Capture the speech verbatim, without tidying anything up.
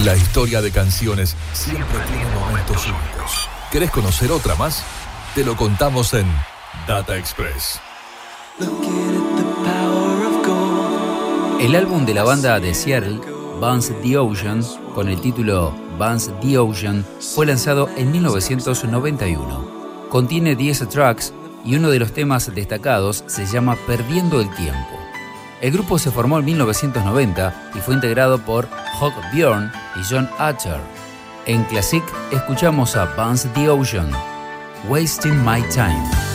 La historia de canciones siempre tiene momentos únicos. ¿Querés conocer otra más? Te lo contamos en Data Express. El álbum de la banda de Seattle, Bounce the Ocean, con el título Bounce the Ocean, fue lanzado en mil novecientos noventa y uno. Contiene diez tracks y uno de los temas destacados se llama Perdiendo el Tiempo. El grupo se formó en mil novecientos noventa y fue integrado por Hawk Bjorn y John Archer. En Classic escuchamos a Bounce the Ocean, Wasting My Time.